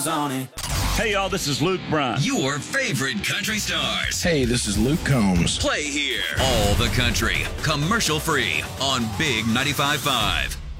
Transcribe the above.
on it. Hey, y'all, this is Luke Bryan. Your favorite country stars. Hey, this is Luke Combs. Play here. All the country, commercial free on Big 95.5.